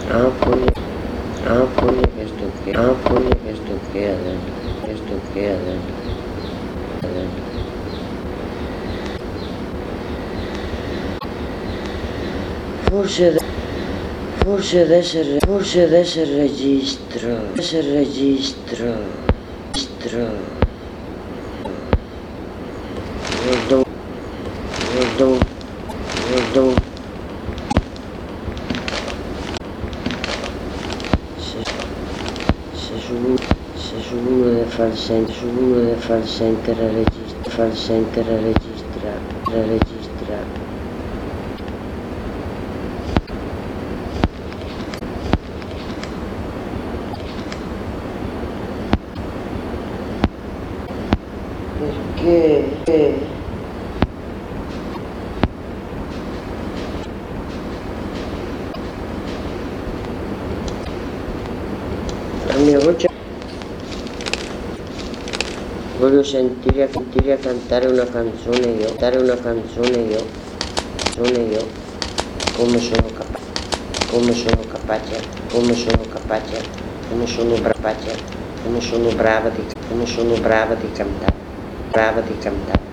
Poi, questo che è dentro. Forse, forse adesso registro. Guardo, se su uno deve far sentire registra. Perché la mia voce voglio sentire cantare una canzone io, come sono capace, come sono brava di cantare.